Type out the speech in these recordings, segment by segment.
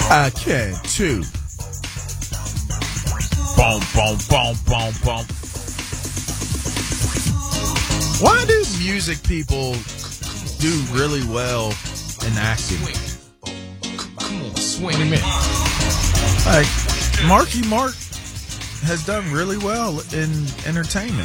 I can too. Boom, boom, boom, boom, boom. Why do music people do really well in acting? Come on, swing me. Like, Marky Mark has done really well in entertainment.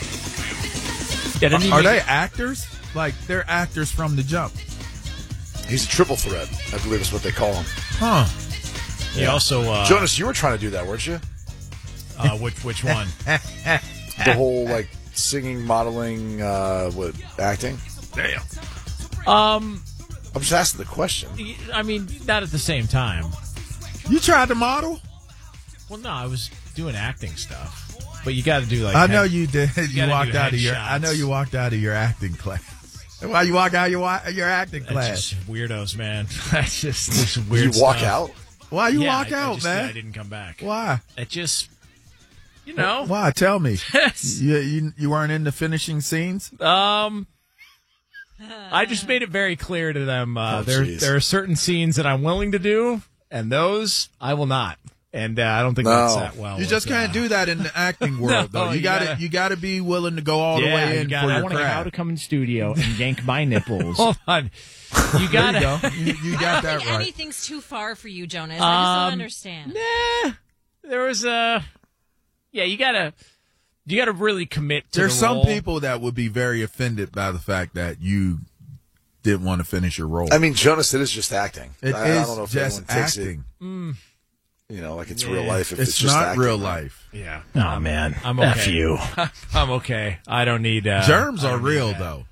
Yeah, Are they actors? Like, they're actors from the jump. He's a triple threat, I believe is what they call him. Huh. He also... Jonas, you were trying to do that, weren't you? Which one? The whole, like, singing, modeling, acting? Damn. I'm just asking the question. I mean, not at the same time. You tried to model? Well, no, I was doing acting stuff. But you got to do, like... I know you did. You gotta walked do out of your... headshots. I know you walked out of your acting class. Why you walk out of your acting That's class? just weirdos, man. That's just this weird You walk stuff. out? Why you Yeah, walk out, man? I didn't come back. Why? It just, you know. Why? Tell me. You weren't in the finishing scenes? I just made it very clear to them. There are certain scenes that I'm willing to do, and those I will not. And I don't think that's that well. You just can't do that in the acting world, though. You got to be willing to go all the way in for your I want craft. to come in studio and yank my nipples. Hold on. You got There you go. You got that right. Anything's too far for you, Jonas. I just don't understand. Nah, there was a. Yeah, you gotta really commit to There's the some role. people that would be very offended by the fact that you didn't want to finish your role. I mean, Jonas, it is just acting. It I is don't know if just anyone takes acting. it, like it's real life. If It's just not acting. real life. Yeah. Oh, man. I'm okay. F you. I'm okay. I don't need. Germs I are don't need real, that. though.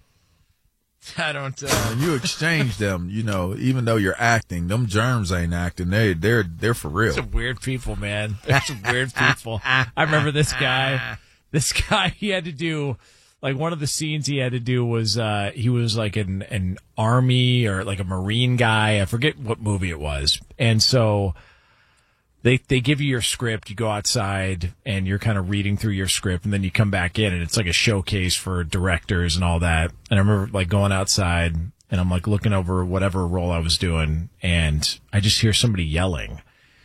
I don't. When you exchange them, even though you're acting, them germs ain't acting. They're for real. Some weird people, man. There's some weird people. I remember this guy. This guy, he had to do, like, one of the scenes he had to do was he was like an army or like a Marine guy. I forget what movie it was. And so they give you your script. You go outside and you're kind of reading through your script, and then you come back in, and it's like a showcase for directors and all that. And I remember like going outside, and I'm like looking over whatever role I was doing, and I just hear somebody yelling.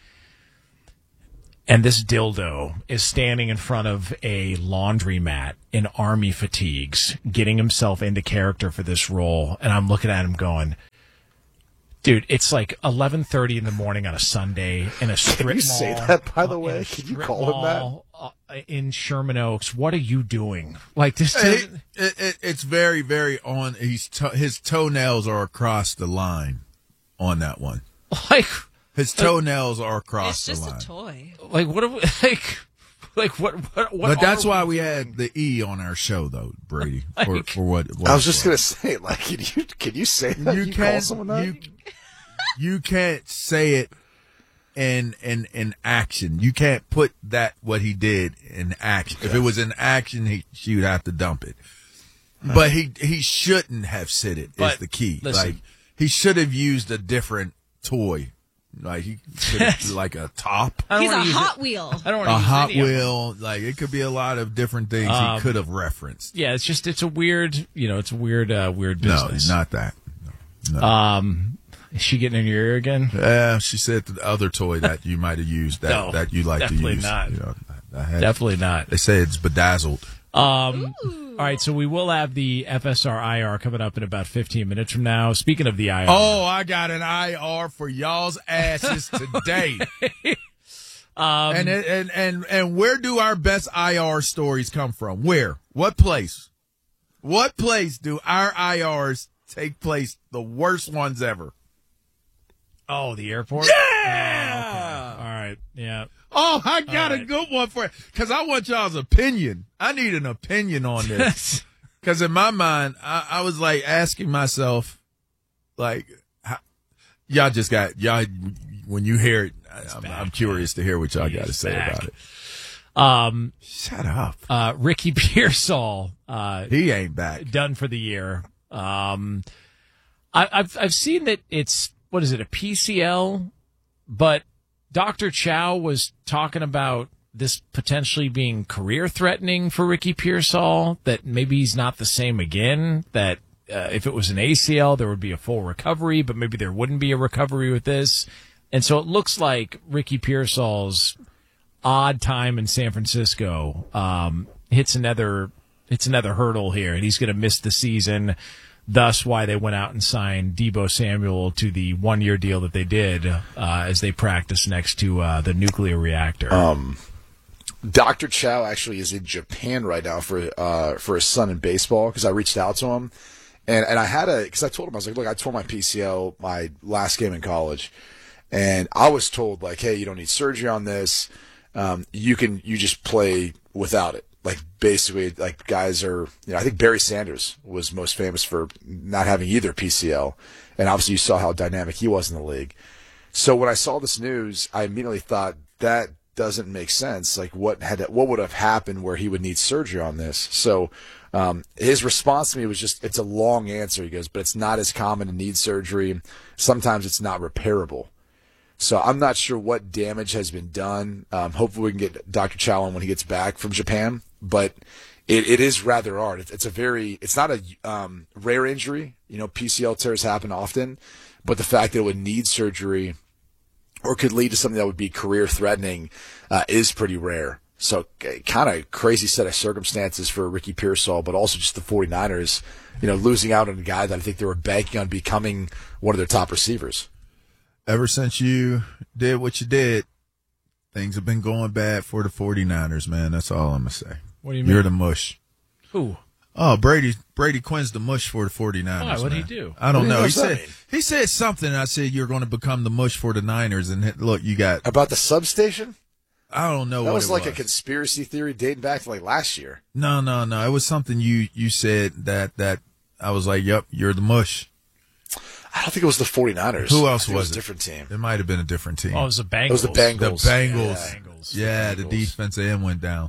And this dildo is standing in front of a laundromat in army fatigues, getting himself into character for this role. And I'm looking at him going, dude, it's like 11:30 in the morning on a Sunday in a strip mall. Can you say that, by the way? Can you call him that? In Sherman Oaks. What are you doing? Like this? It's very, very on. His toenails are across the line on that one. Like his toenails are across It's the just line. a toy. Like what? Are we, like what? But that's why we had the E on our show, though, Brady. For what I was just gonna say, like, can you say that? You call someone that? You can't say it in action. You can't put what he did in action. Okay. If it was in action, she would have to dump it. But he shouldn't have said it. Is the key. Listen. Like he should have used a different toy. Like he could have, like a top. He's a Hot Wheel. I don't want A to use Hot any of them. Wheel. Like it could be a lot of different things he could have referenced. Yeah, it's a weird, weird business. No, not that. No. Is she getting in your ear again? Yeah, she said the other toy that you might have used that you like to use. Definitely not. Definitely not. They say it's bedazzled. All right, so we will have the FSR IR coming up in about 15 minutes from now. Speaking of the IR. Oh, I got an IR for y'all's asses today. And where do our best IR stories come from? Where? What place? What place do our IRs take place? The worst ones ever. Oh, the airport? Yeah! Oh, okay. All right. Yeah. Oh, I got a good one for it. Because I want y'all's opinion. I need an opinion on this. Because in my mind, I was like asking myself, like, y'all when you hear it, I'm curious to hear what y'all got to say about it. Shut up. Ricky Pearsall. He ain't back. Done for the year. I've seen that it's, what is it, a PCL? But Dr. Chow was talking about this potentially being career-threatening for Ricky Pearsall, that maybe he's not the same again, that if it was an ACL, there would be a full recovery, but maybe there wouldn't be a recovery with this. And so it looks like Ricky Pearsall's odd time in San Francisco hits another hurdle here, and he's going to miss the season. Thus, why they went out and signed Deebo Samuel to the 1-year deal that they did as they practice next to the nuclear reactor. Dr. Chow actually is in Japan right now for his son in baseball, because I reached out to him. And I had because I told him, I was like, look, I tore my PCL my last game in college. And I was told, like, hey, you don't need surgery on this. You just play without it. Like, basically, like, guys are, I think Barry Sanders was most famous for not having either PCL. And obviously you saw how dynamic he was in the league. So when I saw this news, I immediately thought that doesn't make sense. Like, what would have happened where he would need surgery on this? So, his response to me was just, it's a long answer. He goes, but it's not as common to need surgery. Sometimes it's not repairable. So I'm not sure what damage has been done. Hopefully we can get Dr. Chow on when he gets back from Japan, but it is rather hard. It's not a rare injury. PCL tears happen often, but the fact that it would need surgery or could lead to something that would be career threatening is pretty rare. So kind of crazy set of circumstances for Ricky Pearsall, but also just the 49ers, losing out on a guy that I think they were banking on becoming one of their top receivers. Ever since you did what you did, things have been going bad for the 49ers, man. That's all I'm going to say. What do you mean? You're the mush. Who? Oh, Brady Quinn's the mush for the 49ers. Why? What did man. he do? I don't know. Mean? He said something, and I said you're going to become the mush for the Niners, and look, you got... About the substation? I don't know what it was. That was like a conspiracy theory dating back to like last year. No. It was something you said that I was like, yep, you're the mush. I don't think it was the 49ers. Who else was it? Was it? A different team. It might have been a different team. Oh, it was the Bengals. It was the Bengals. The Bengals. Yeah, the defensive end went down.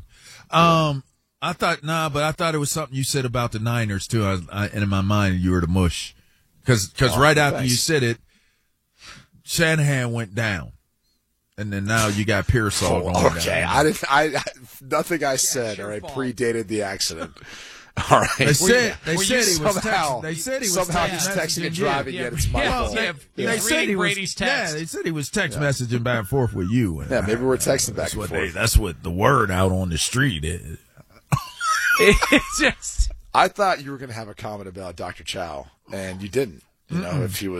I thought it was something you said about the Niners too. And in my mind, you were the mush. Cause right after you said it, Shanahan went down. And then now you got Pearsall going down. Okay. Nothing I said, all right, predated the accident. All right. They said he was somehow, texting. They said he was somehow he's texting and driving, yet it's my fault. They said he was. Brady's text. Yeah, they said he was text messaging back and forth with you. And maybe we're texting back and forth. That's what the word out on the street is. It's just. I thought you were going to have a comment about Dr. Chow, and you didn't. If he was.